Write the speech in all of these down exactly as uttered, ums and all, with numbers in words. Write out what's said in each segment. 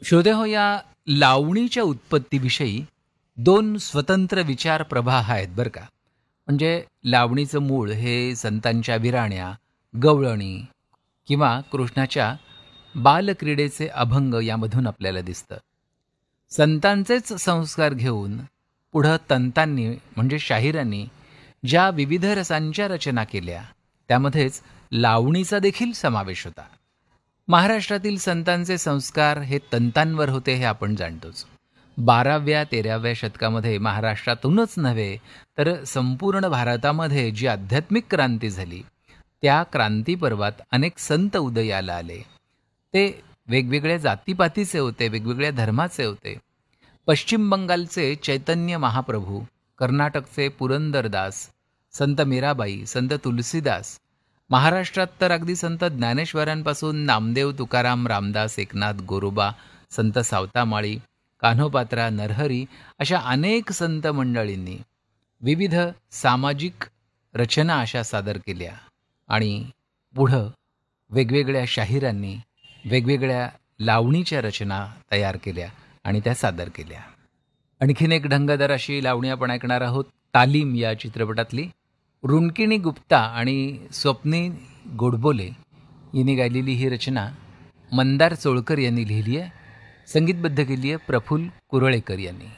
श्रोते हो, या लावणीच्या उत्पत्तीविषयी दोन स्वतंत्र विचार प्रवाह आहेत बरं का. म्हणजे लावणीचं मूळ हे संतांच्या विराण्या, गवळणी किंवा कृष्णाच्या बालक्रीडेचे अभंग यामधून आपल्याला दिसतं. संतांचेच संस्कार घेऊन पुढं तंतांनी म्हणजे शाहिरांनी ज्या विविध रसांच्या रचना केल्या त्यामध्येच लावणीचा देखील समावेश होता. महाराष्ट्रातील संतांचे संस्कार हे तंतांवर होते हे आपण जाणतोच. बाराव्या तेराव्या शतकामध्ये महाराष्ट्रातूनच नव्हे तर संपूर्ण भारतामध्ये जी आध्यात्मिक क्रांती झाली त्या क्रांती पर्वात अनेक संत उदयाला आले. ते वेगवेगळ्या जातीपातीचे होते, वेगवेगळ्या धर्माचे होते. पश्चिम बंगालचे चैतन्य महाप्रभू, कर्नाटकचे पुरंदरदास, संत मीराबाई, संत तुलसीदास, महाराष्ट्रात तर अगदी संत ज्ञानेश्वरांपासून नामदेव, तुकाराम, रामदास, एकनाथ, गोरोबा, संत सावतामाळी, कान्होपात्रा, नरहरी अशा अनेक संत मंडळींनी विविध सामाजिक रचना अशा सादर केल्या आणि पुढं वेगवेगळ्या शाहिरांनी वेगवेगळ्या लावणीच्या रचना तयार केल्या आणि त्या सादर केल्या. आणखीन एक ढंगधर अशी लावणी आपण ऐकणार आहोत. तालीम या चित्रपटातली रुणकिणी गुप्ता आणि स्वप्नी गोडबोले यांनी गायलेली ही रचना मंदार चोळकर यांनी लिहिली आहे. संगीतबद्ध केली आहे प्रफुल्ल कुरळेकर यांनी.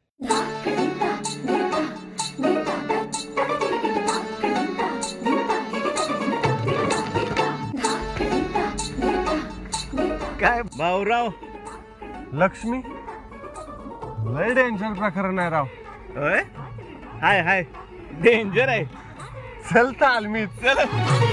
काय भाऊराव, लक्ष्मी लय डेंजर प्रकरण आहे राव. होय, हाय हाय डेंजर आहे. चल तालमी चल.